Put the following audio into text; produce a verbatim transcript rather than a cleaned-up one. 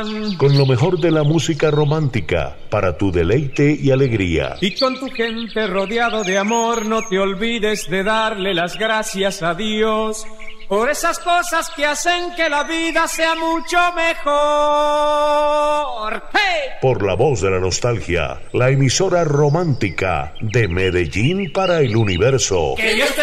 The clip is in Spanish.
van. Con lo mejor de la música romántica, para tu deleite y alegría. Y con tu gente rodeado de amor, no te olvides de darle las gracias a Dios por esas cosas que hacen que la vida sea mucho mejor. ¡Hey! Por la voz de la nostalgia, la emisora romántica de Medellín para el universo. Que Dios te